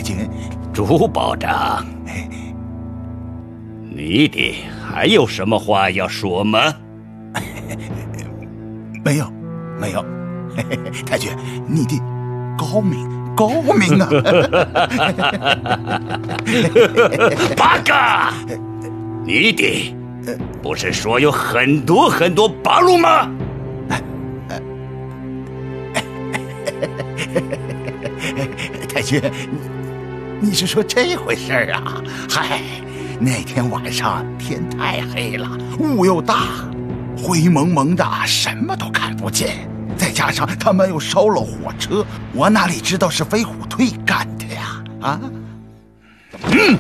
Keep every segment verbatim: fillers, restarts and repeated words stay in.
君。 朱保长，你的还有什么话要说吗？ 没有，没有。太君，你的高明，高明啊！ 八嘎！你的不是说有很多很多八路吗？ 太君，你你是说这回事啊？嗨，那天晚上天太黑了，雾又大，灰蒙蒙的，什么都看不见。再加上他们又烧了火车，我哪里知道是飞虎队干的呀？啊！嗯，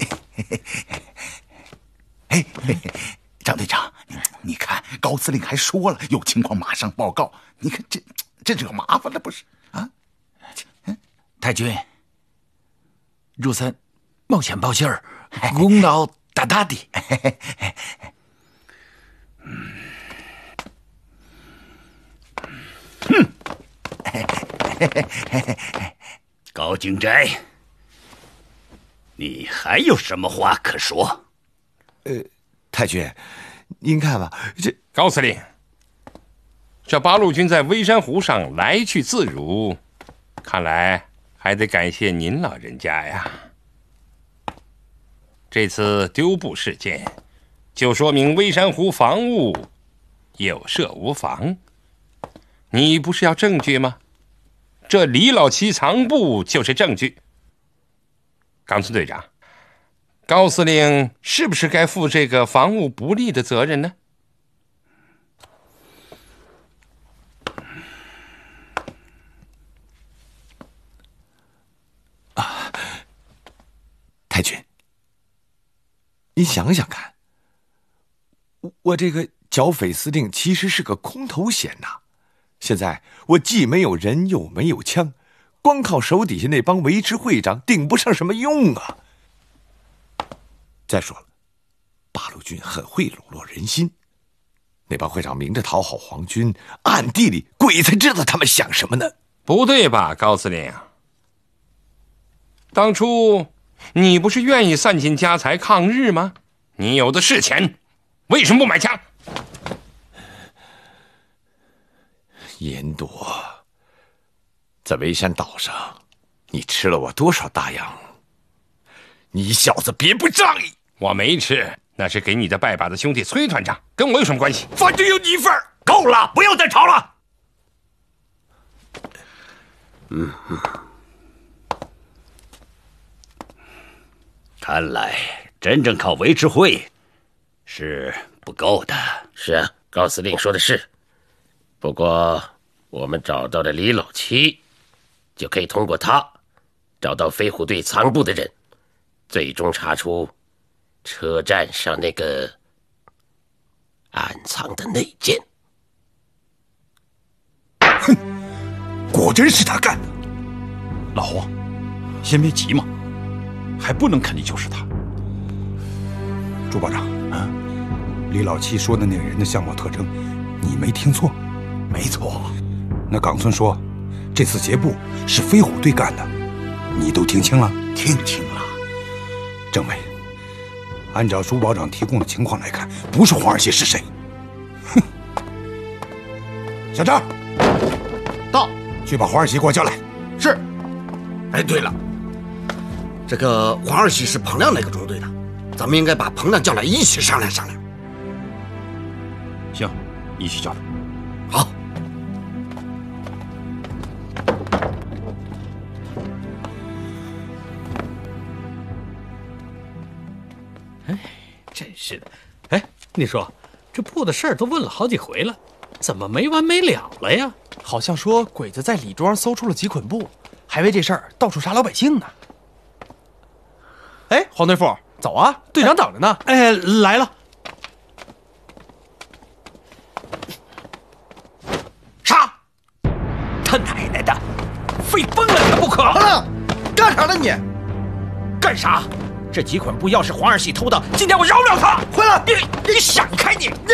哎，张队长，你你看，高司令还说了，有情况马上报告。你看这这惹麻烦了不是？啊！ 太君，如森冒险报信儿，功劳大大的。 哼！高景斋，你还有什么话可说？ 呃，太君，您看吧，这高司令，这八路军在微山湖上来去自如，看来还得感谢您老人家呀。这次丢布事件，就说明微山湖防务有设无妨。你不是要证据吗？这李老七藏布就是证据。冈村队长，高司令是不是该负这个防务不力的责任呢？ 啊，太君，你想想看，我这个剿匪司令其实是个空头衔呐。现在我既没有人又没有枪，光靠手底下那帮维持会长顶不上什么用啊。再说了，八路军很会笼络人心，那帮会长明着讨好皇军，暗地里鬼才知道他们想什么呢。 不对吧，高司令？当初你不是愿意散尽家财抗日吗？你有的是钱，为什么不买枪？ 严多，在围山岛上，你吃了我多少大洋？你小子别不仗义！ 我没吃，那是给你的拜把子兄弟崔团长，跟我有什么关系？ 反正有你一份儿。 够了，不要再吵了。嗯嗯，看来真正靠维持会是不够的。 是啊，高司令说的是。不过我们找到了李老七，就可以通过他找到飞虎队藏布的人，最终查出车站上那个暗藏的内奸。 哼，果真是他干的。 老黄，先别急嘛，还不能肯定就是他。 朱保长啊，李老七说的那个人的相貌特征，你没听错。 没错， 那冈村说，这次劫布是飞虎队干的，你都听清了？ 听清了。 政委，按照朱保长提供的情况来看，不是黄二喜是谁？哼！小张， 到， 去把黄二喜给我叫来。 是。哎，对了，这个黄二喜是彭亮那个中队的，咱们应该把彭亮叫来一起商量商量。 行，一起叫他。 好。 哎，真是的！哎，你说这布的事儿都问了好几回了，怎么没完没了了呀？ 好像说鬼子在李庄搜出了几捆布，还为这事儿到处杀老百姓呢。哎，黄队副，走啊，队长等着呢。 哎，来了。 杀！ 他奶奶的，非崩了他不可！ 彭亮，干啥了你？ 干啥？这几捆布要是黄二喜偷的，今天我饶不了他！ 回来！ 你你闪开你！